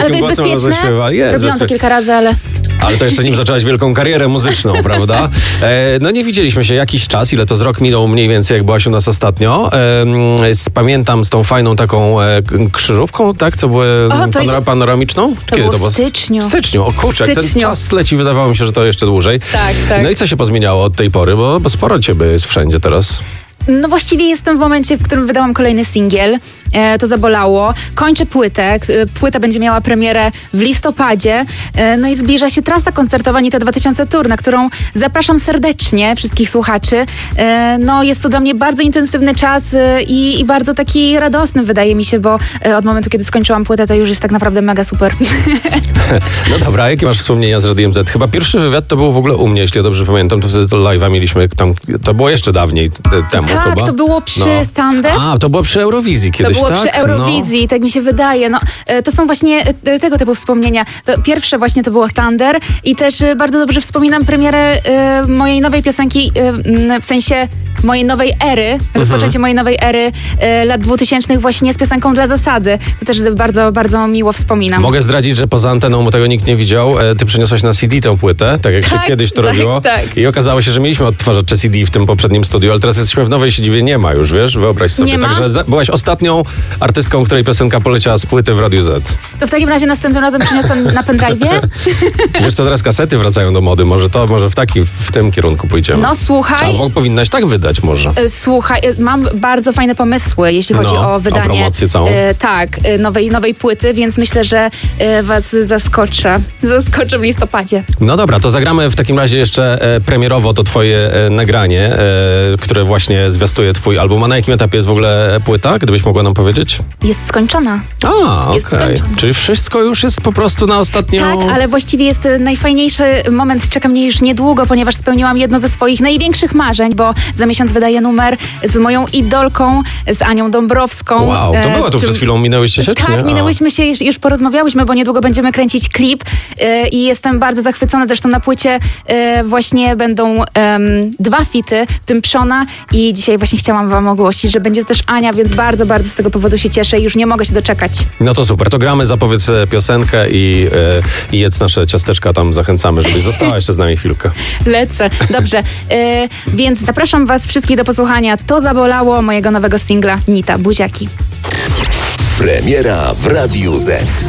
Ale to jest głosem bezpieczne? zaśpiewa. Robiłam to kilka razy, ale... Ale to jeszcze nim zaczęłaś wielką karierę muzyczną, prawda? No nie widzieliśmy się jakiś czas, ile to z rok minął mniej więcej, jak byłaś u nas ostatnio. Pamiętam z tą fajną taką krzyżówką, tak? Co były panoramiczną? To było w styczniu. W styczniu, o kurczę, jak ten czas leci, wydawało mi się, że to jeszcze dłużej. Tak. No i co się pozmieniało od tej pory, bo sporo ciebie jest wszędzie teraz. No właściwie jestem w momencie, w którym wydałam kolejny singiel. To zabolało. Kończę płytę. Płyta będzie miała premierę w listopadzie. No i zbliża się trasa koncertowa Nita 2000 Tour, na którą zapraszam serdecznie wszystkich słuchaczy. No jest to dla mnie bardzo intensywny czas i bardzo taki radosny, wydaje mi się, bo od momentu, kiedy skończyłam płytę, to już jest tak naprawdę mega super. No dobra, jakie masz wspomnienia z Radiem Z? Chyba pierwszy wywiad to był w ogóle u mnie, jeśli ja dobrze pamiętam, to wtedy to live'a mieliśmy tam, to było jeszcze dawniej temu tak, chyba. To było przy Thunder. To było przy Eurowizji kiedyś, to było przy Eurowizji, tak mi się wydaje. No, to są właśnie tego typu wspomnienia. To pierwsze właśnie to było Thunder i też bardzo dobrze wspominam premierę mojej nowej piosenki, w sensie mojej nowej ery, rozpoczęcie mojej nowej ery lat 2000 właśnie z piosenką Dla Zasady. To też bardzo, bardzo miło wspominam. Mogę zdradzić, że poza anteną, bo tego nikt nie widział, ty przyniosłaś na CD tę płytę, tak jak się kiedyś to robiło. Tak. I okazało się, że mieliśmy odtwarzacze CD w tym poprzednim studiu, ale teraz jesteśmy w nowej siedzibie, nie ma już, wiesz, wyobraź sobie. Nie ma? Także byłaś ostatnią artystką, której piosenka poleciała z płyty w Radiu Z. To w takim razie następnym razem przyniosłam na pendrive'ie. Wiesz co, teraz kasety wracają do mody, może w tym kierunku pójdziemy. No słuchaj. Albo powinnaś tak wydać może. Słuchaj, mam bardzo fajne pomysły, jeśli chodzi o wydanie. O promocję całą. Nowej płyty, więc myślę, że was zaskoczę. Zaskoczę w listopadzie. No dobra, to zagramy w takim razie jeszcze premierowo to twoje nagranie, które właśnie zwiastuje twój album. A na jakim etapie jest w ogóle płyta, gdybyś mogła nam powiedzieć? Jest skończona. Okej. Czyli wszystko już jest po prostu na ostatnią... Tak, ale właściwie jest najfajniejszy moment, czeka mnie już niedługo, ponieważ spełniłam jedno ze swoich największych marzeń, bo za miesiąc wydaję numer z moją idolką, z Anią Dąbrowską. Wow, to była tu przed chwilą, minęłyście się, czy nie? Tak, minęłyśmy się, już porozmawiałyśmy, bo niedługo będziemy kręcić klip i jestem bardzo zachwycona, zresztą na płycie właśnie będą 2 fity, w tym Przona i dzisiaj właśnie chciałam wam ogłosić, że będzie też Ania, więc bardzo, bardzo z tego powodu się cieszę i już nie mogę się doczekać. No to super, to gramy, zapowiedz piosenkę i jedz nasze ciasteczka, tam zachęcamy, żebyś została jeszcze z nami chwilkę. Lecę, dobrze. Więc zapraszam was wszystkich do posłuchania To zabolało mojego nowego singla Nita, buziaki. Premiera w Radiu Z.